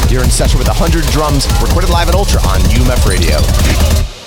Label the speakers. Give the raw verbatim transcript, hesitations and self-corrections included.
Speaker 1: You're in session with one hundred Drums, recorded live at Ultra on U M F Radio.